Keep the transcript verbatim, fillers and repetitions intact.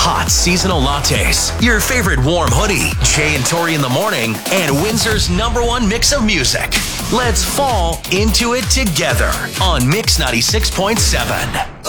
hot seasonal lattes, your favorite warm hoodie, Jay and Tori in the morning, and Windsor's number one mix of music. Let's fall into it together on Mix ninety-six point seven.